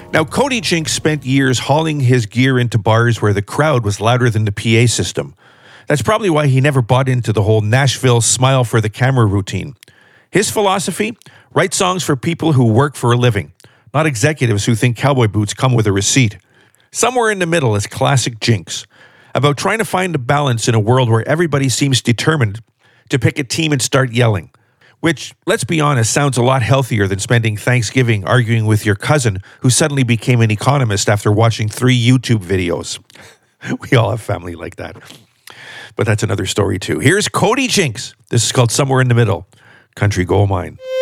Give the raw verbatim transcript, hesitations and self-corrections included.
Now, Cody Jinks spent years hauling his gear into bars where the crowd was louder than the P A system. That's probably why he never bought into the whole Nashville smile for the camera routine. His philosophy? Write songs for people who work for a living, not executives who think cowboy boots come with a receipt. Somewhere in the middle is classic Jinks, about trying to find a balance in a world where everybody seems determined to pick a team and start yelling. Which, let's be honest, sounds a lot healthier than spending Thanksgiving arguing with your cousin who suddenly became an economist after watching three YouTube videos. We all have family like that. But that's another story too. Here's Cody Jinks. This is called Somewhere in the Middle. Country Gold Mine.